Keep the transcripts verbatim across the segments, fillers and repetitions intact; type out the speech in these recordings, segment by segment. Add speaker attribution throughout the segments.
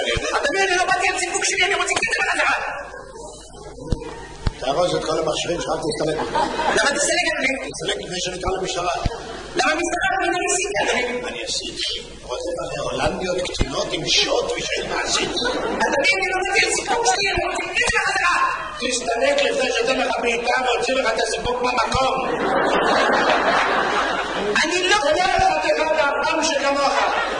Speaker 1: אתה מבין, אני לא באתי על סיפוק שלי, אני רוצה כסף על הזרה.
Speaker 2: תארוז את כל המכשירים שלך, תסתלק.
Speaker 1: למה תסתלק, אדוני?
Speaker 2: תסתלק לפני שנקרא למשטרה.
Speaker 1: למה משטרה? אני לא ניסית, אדוני.
Speaker 2: אני עשיתי. רוצה בהולנדיות קטינות עם שוט ושאין מעשית.
Speaker 1: אדוני, אני לא באתי על סיפוק שלי, אני רוצה כסף על הזרה.
Speaker 2: תסתלק לפני שאתן לך בעיטה והוציא לך את הסיפוק במקום.
Speaker 1: אני לא...
Speaker 2: תודה לך תכף לאפם שכמוך.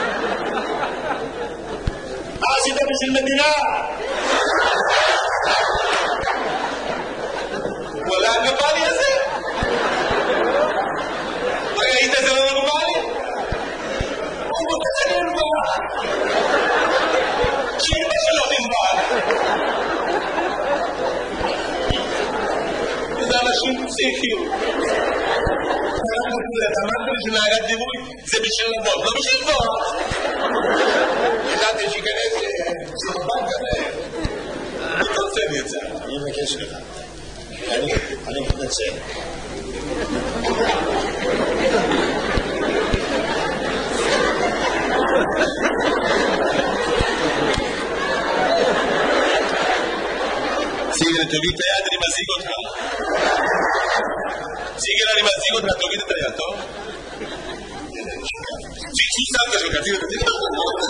Speaker 2: מה עשית בשביל מדינה?
Speaker 1: וואלה, הנורמלי הזה? ראית זה לא נורמלי? הוא מותק אני נורמל. שאימא שלו נורמל. זה אנשים פסיכיים. אתה אמרת לי שנהגת דימוי זה בשביל לבוא, לא בשביל לבוא.
Speaker 2: ידעתי שיכנס סרבן כזה.
Speaker 1: אני רוצה לי את זה.
Speaker 2: אני מבקש לך. אני מתנצל.
Speaker 1: סיגל, תוריד את היד, אני מזיג אותך. סיגל, אני מזיג אותך, תוריד את היד, טוב? שמת שלך, תוריד את היד.